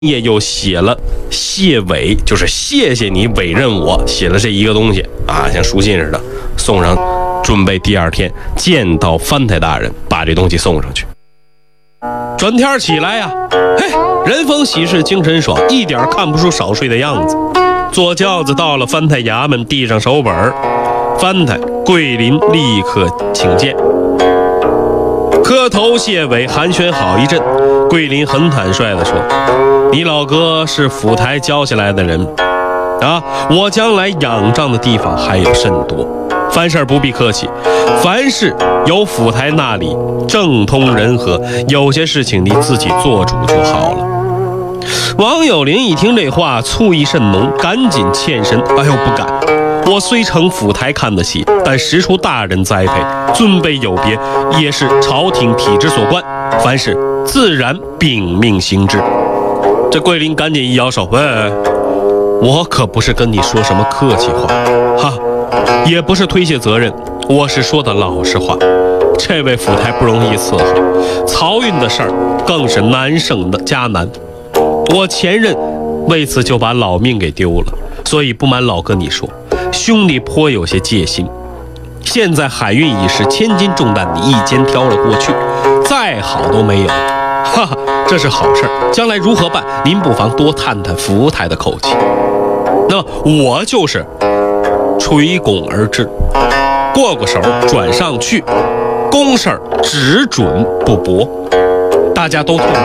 也又写了谢委，就是谢谢你委任我，写了这一个东西啊，像书信似的送上，准备第二天见到藩台大人，把这东西送上去。转天起来呀，嘿，人逢喜事精神爽，一点看不出少睡的样子。坐轿子到了藩台衙门，递上手本，藩台桂林立刻请见。磕头谢委，寒暄好一阵，桂林很坦率地说：“你老哥是府台教下来的人啊，我将来仰仗的地方还有甚多，凡事不必客气，凡事由府台那里政通人和，有些事情你自己做主就好了。”王有龄一听这话，醋意甚浓，赶紧欠身：“哎呦，不敢！我虽承府台看得起，但实出大人栽培，尊卑有别，也是朝廷体制所关，凡事自然秉命行之。”这桂林赶紧一摇手：“喂，我可不是跟你说什么客气话，哈，也不是推卸责任，我是说的老实话。这位府台不容易伺候，漕运的事儿更是难胜的加难。我前任为此就把老命给丢了，所以不瞒老哥你说，兄弟颇有些戒心。现在海运一事，千斤重担你一肩挑了过去，再好都没有。哈哈，这是好事，将来如何办？您不妨多探探府台的口气。那我就是垂拱而治，过手转上去，公事只准不驳，大家都痛快。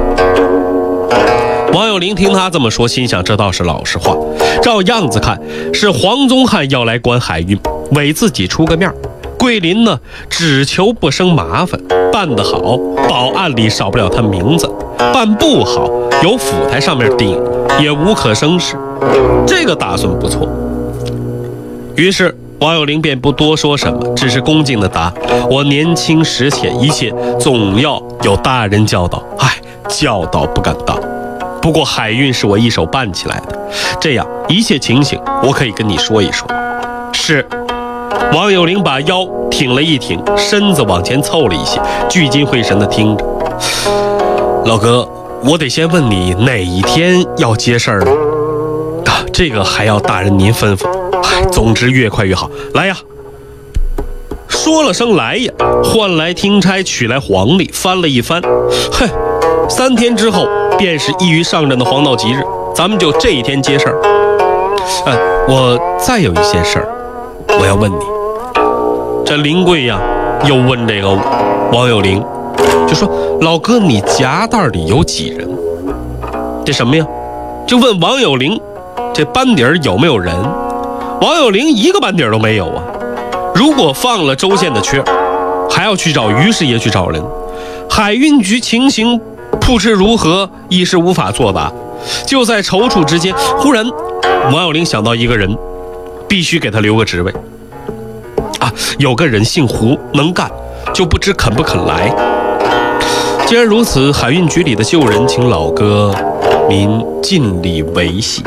王有龄听他这么说，心想这倒是老实话。照样子看，是黄宗汉要来管海运，委自己出个面。桂林呢，只求不生麻烦，办得好，保案里少不了他名字；办不好，由府台上面顶，也无可生事。这个打算不错。于是王有龄便不多说什么，只是恭敬地答：“我年轻识浅，一切总要有大人教导。教导不敢当。不过海运是我一手办起来的，这样一切情形我可以跟你说一说。”是。王有龄把腰挺了一挺，身子往前凑了一些，聚精会神地听着。老哥，我得先问你哪一天要接事儿呢？这个还要大人您吩咐。总之越快越好。来呀！说了声来呀，唤来听差，取来黄历，翻了一翻。3天之后便是易于上任的黄道吉日，咱们就这一天接事儿。我再有一件事儿我要问你。这林贵呀又问这个王有龄，就说：“老哥，你夹袋里有几人？”这什么呀？就问王有龄这班底儿有没有人。王有龄一个班底儿都没有啊！如果放了州县的缺，还要去找于师爷去找人。海运局情形不知如何，一时无法作答。就在踌躇之间，忽然王有龄想到一个人，必须给他留个职位有个人姓胡，能干，就不知肯不肯来。既然如此，海运局里的旧人，请老哥您尽力维系。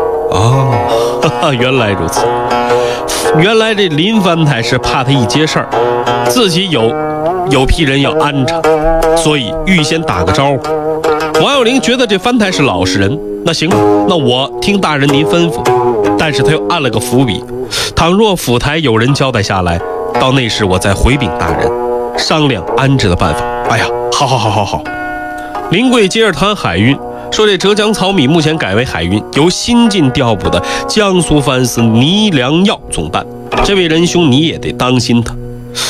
原来如此。原来这林藩台是怕他一接事儿，自己有批人要安插，所以预先打个招呼。王有龄觉得这藩台是老实人，那行，那我听大人您吩咐。但是他又按了个伏笔，倘若府台有人交代下来，到那时我再回禀大人，商量安置的办法。好。林贵接着谈海运，说这浙江漕米目前改为海运，由新晋调补的江苏藩司倪良耀总办，这位仁兄你也得当心他。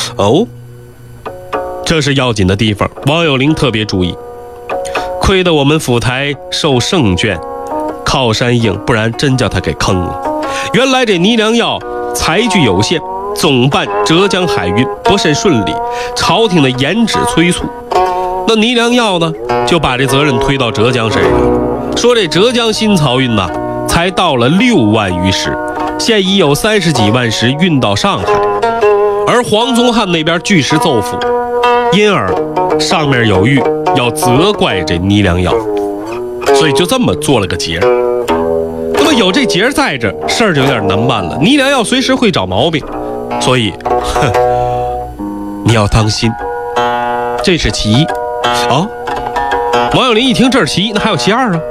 这是要紧的地方，王有龄特别注意。亏得我们府台受圣眷，靠山硬，不然真叫他给坑了。原来这倪良耀才具有限，总办浙江海运不甚顺利，朝廷的严旨催促。那倪良耀呢，就把这责任推到浙江身上了，说这浙江新漕运才到了6万余石，现已有30几万石运到上海，而黄宗汉那边据实奏付，因而上面有谕要责怪这倪良耀，所以就这么做了个结。那么有这结在这，事儿就有点难办了。倪良耀随时会找毛病，所以你要当心，这是其一。王有龄一听这是其一，那还有其二啊？